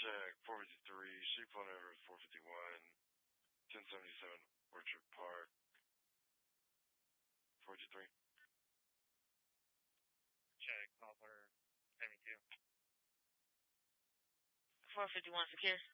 check, 453, sheep phone number is 451, 1077 Orchard Park, 423. Check, caller 72. 451 secure.